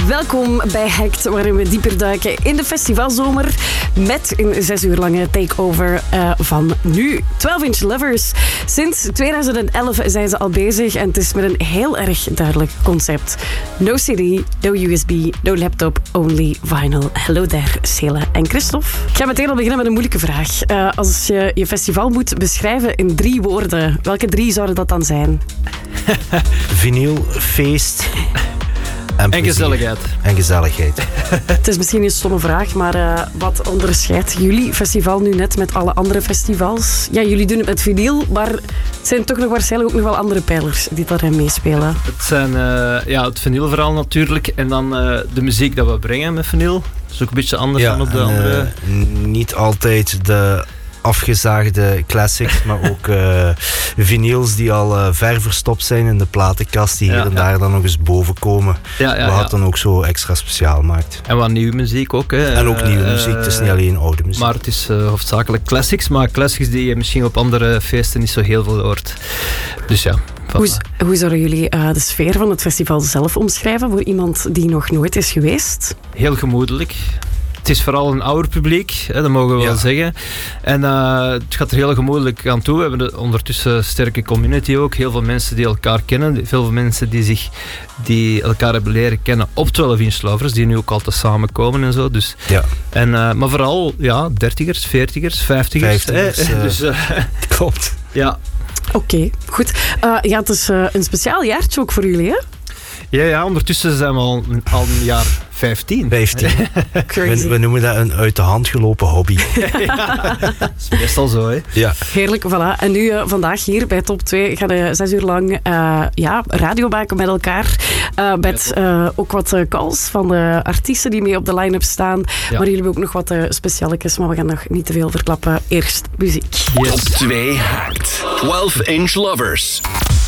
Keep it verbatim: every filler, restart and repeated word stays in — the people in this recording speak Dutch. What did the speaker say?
Welkom bij Hacked, waarin we dieper duiken in de festivalzomer met een zes uur lange takeover uh, van nu. twaalf inch Lovers. Sinds tweeduizend elf zijn ze al bezig en het is met een heel erg duidelijk concept. No C D, no U S B, no laptop, only vinyl. Hello there, Cele en Christophe. Ik ga meteen al beginnen met een moeilijke vraag. Uh, als je je festival moet beschrijven in drie woorden, welke drie zouden dat dan zijn? Vinyl, feest... En, en gezelligheid. En gezelligheid. Het is misschien een stomme vraag, maar uh, wat onderscheidt jullie festival nu net met alle andere festivals? Ja, jullie doen het met vinyl, maar het zijn toch nog waarschijnlijk ook nog wel andere pijlers die daarin meespelen. Het zijn uh, ja, het vinylverhaal natuurlijk en dan uh, de muziek dat we brengen met vinyl. Dat is ook een beetje anders ja, dan op de en, andere... Uh, niet altijd de afgezaagde classics, maar ook uh, vinyls die al uh, ver verstopt zijn in de platenkast, die ja, hier en ja. daar dan nog eens boven komen. Ja, ja, wat het ja. dan ook zo extra speciaal maakt. En wat nieuwe muziek ook. Hè. En ook nieuwe uh, muziek, het is niet alleen oude muziek. Maar het is uh, hoofdzakelijk classics, maar classics die je misschien op andere feesten niet zo heel veel hoort. Dus ja. Hoe, hoe zouden jullie uh, de sfeer van het festival zelf omschrijven voor iemand die nog nooit is geweest? Heel gemoedelijk. Het is vooral een ouder publiek, hè, dat mogen we ja. wel zeggen. En uh, het gaat er heel gemoedelijk aan toe. We hebben de, ondertussen een sterke community ook. Heel veel mensen die elkaar kennen. Heel veel mensen die, zich, die elkaar hebben leren kennen op twaalf inch Lovers. Die nu ook altijd samenkomen en zo. Dus, ja. en, uh, maar vooral ja, dertigers, veertigers, vijftigers. vijftigers hè, uh, dus, uh, klopt. Ja. Oké, okay, goed. Uh, ja, het is uh, een speciaal jaartje ook voor jullie, hè? Ja, ja, ondertussen zijn we al, al een jaar vijftien. vijftien. we, we noemen dat een uit de hand gelopen hobby. Ja, dat is meestal zo, hè. Ja. Heerlijk, voilà. En nu uh, vandaag hier bij Top twee gaan we zes uur lang uh, ja, radio maken met elkaar. Uh, met uh, ook wat uh, calls van de artiesten die mee op de line-up staan. Ja. Maar jullie hebben ook nog wat uh, specialetjes, maar we gaan nog niet te veel verklappen. Eerst muziek. Yes. Top twee Hacked. twaalf inch Lovers.